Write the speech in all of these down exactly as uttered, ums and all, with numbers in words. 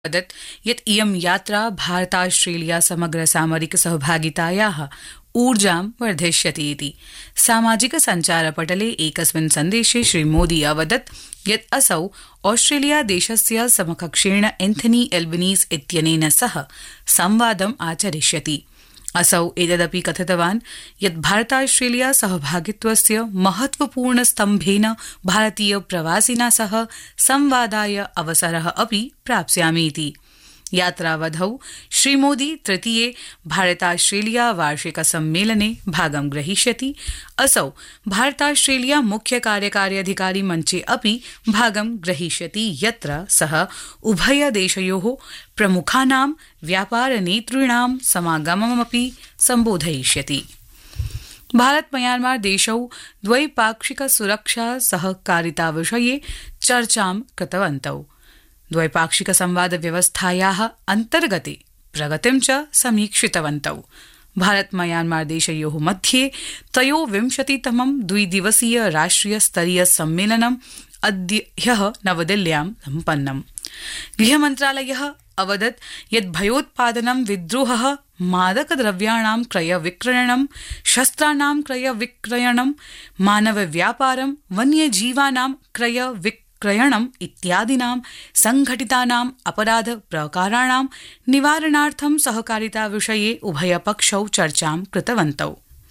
वदत् यत् इयं यात्रा भारतास्ट्रेलिया समग्र सामरिक सहभागितायाः ऊर्जां वर्धयिष्यति इति। सामाजिक सञ्चारपटले एकस्मिन् सन्देशे श्रीमोदी अवदत् यत् असौ ऑस्ट्रेलिया देशस्य समकक्षेण एन्थनी एल्बनीस् इत्यनेन सह संवादम् आचरिष्यति। असौ एतदपि कथितवान् यत् भारतास्ट्रेलिया सहभागित्वस्य महत्वपूर्ण स्तम्भेन भारतीय प्रवासिना सह संवादाय अवसरः अपि प्राप्स्यामि इति। यात्रावधौ श्रीमोदी तृतीये भारतास्ट्रेलिया वार्षिक सम्मेलने भागं ग्रहीष्यति। असौ भारतास्ट्रेलिया मुख्य कार्यकारी अधिकारी मञ्चे अपि भागं ग्रहीष्यति, यत्र सः उभयदेशयोः प्रमुखानां व्यापारनेतॄणां समागममपि सम्बोधयिष्यति। भारत म्यांमार देशौ द्वैपाक्षिक सुरक्षा सहकारिताविषये चर्चां कृतवन्तौ। द्वैपाक्षिक संवाद व्यवस्थायाः अन्तर्गते प्रगतिं च समीक्षितवन्तौ। भारत म्यांमार देशयोः मध्ये त्रयोविंशतितमं द्विदिवसीय राष्ट्रिय स्तरीय सम्मेलनम् अद्य ह्यः नवदिल्ल्यां सम्पन्नम्। गृहमन्त्रालयः अवदत् यत् भयोत्पादनं, विद्रोहः, मादकद्रव्याणां क्रयविक्रयणं, शस्त्राणां क्रयविक्रयणं, मानवव्यापारं, वन्यजीवानां क्रयविक्रयणं क्रयणम् इत्यादीनां संघटितानां अपराध प्रकाराणां निवारणार्थं सहकारिता विषये उभयपक्षौ चर्चां कृतवन्तौ।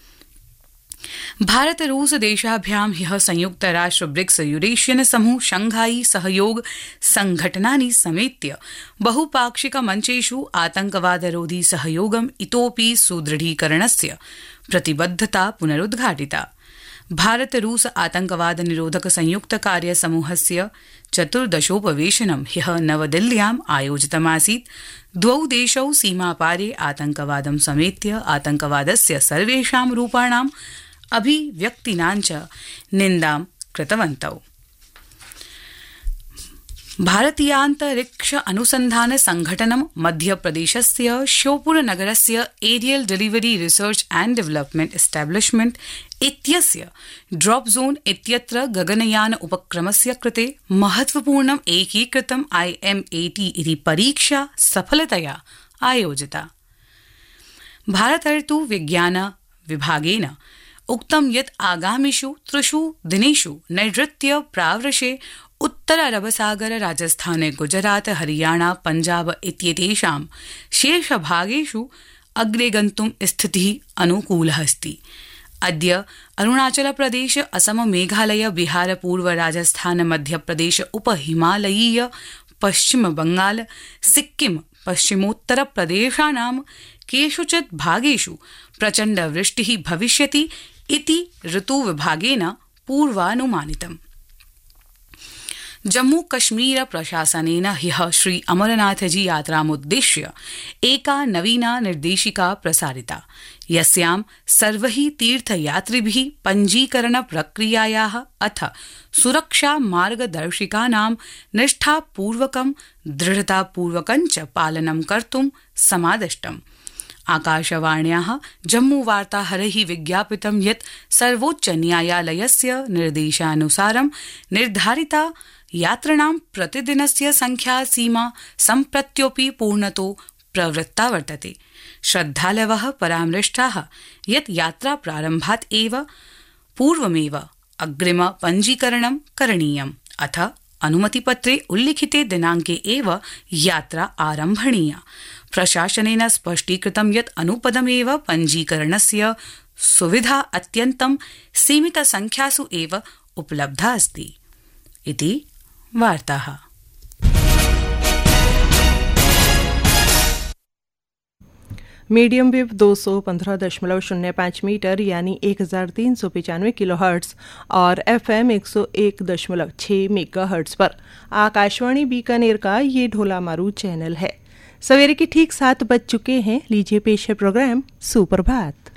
भारत रूस देशाभ्यां ह्यः संयुक्त राष्ट्र ब्रिक्स यूरेशियन समूह शंघाई सहयोग संघटनानि समेत्य बहुपाक्षिक मंचेषु आतंकवादरोधी सहयोगम् इतोपि सुदृढीकरणस्य प्रतिबद्धता पुनरुद्घाटिता। भारत रूस आतंकवाद निरोधक संयुक्त कार्य समूहस्य चतुर्दशोपवेशनं ह्यः नवदिल्ल्याम् आयोजितमासीत्। द्वौ देशौ सीमापारे आतंकवादं समेत्य आतंकवादस्य सर्वेषां रूपाणाम् अभिव्यक्तीनां च निन्दां कृतवन्तौ। भारतीयान्तरिक्ष अनुसंधान संघटनं मध्यप्रदेशस्य श्योपुर नगरस्य aerial delivery research and development establishment इत्यस्य ड्रॉप जोन इत्यत्र गगनयान उपक्रमस्य कृते महत्वपूर्णम् एकीकृतम् आई एम ए टी इति परीक्षा सफलतया आयोजिता। भारतर्तु विज्ञान विभागेन उक्तं यत् आगामिषु त्रिषु दिनेषु नैऋत्य प्रावृषे उत्तर अरबसागर, राजस्थान, गुजरात, हरियाणा, पंजाब इत्येतेषां शेषभागेषु अग्रे गन्तुं स्थितिः अनुकूलः अस्ति। अद्य अरुणाचल प्रदेश, असम, मेघालय, बिहार, पूर्व राजस्थान, मध्यप्रदेश, उपहिमालयीय, पश्चिम बंगाल, सिक्किम, पश्चिमोत्तर प्रदेशानां केषुचित् भागेषु प्रचण्ड वृष्टिः भविष्यति इति ऋतुविभागेन पूर्वानुमानितम्। जम्मू कश्मीर प्रशासनेन ह्यः श्री अमरनाथजी यात्रामुद्दिश्य एका नवीना निर्देशिका प्रसारिता, यस्यां सर्वैः तीर्थयात्रिभिः पञ्जीकरण प्रक्रियायाः अथ सुरक्षा मार्गदर्शिकानां निष्ठापूर्वकं दृढतापूर्वकं च पालनं कर्तुं समादिष्टम्। आकाशवाण्याः जम्मू वार्ताहरैः विज्ञापितं यत् सर्वोच्च न्यायालयस्य निर्देशानुसारं निर्धारिता यात्रिणां प्रतिदिनस्य संख्या सीमा सम्प्रत्योपि पूर्णतो प्रवृत्ता वर्तते। श्रद्धालवः परामृष्टाः यत् यात्रा प्रारम्भात् एव पूर्वमेव अग्रिम पञ्जीकरणं करणीयम्, अथ अनुमतिपत्रे उल्लिखिते दिनाङ्के एव यात्रा आरम्भणीया। प्रशासनेन स्पष्टीकृतं यत् अनुपदमेव पञ्जीकरणस्य सुविधा अत्यन्तं सीमितसंख्यासु एव उपलब्धा अस्ति इति वार्ताः। मीडियम वेव दो सौ पंद्रह दशमलव शून्य पाँच मीटर यानी एक हजार तीन सौ पचानवे किलो हर्ट्स और एफ एम एक सौ एक दशमलव छः मेगा हर्ट्स पर आकाशवाणी बीकानेर का ये ढोला मारू चैनल है। सवेरे के ठीक सात बज चुके हैं। लीजिए पेश है प्रोग्राम सुप्रभात।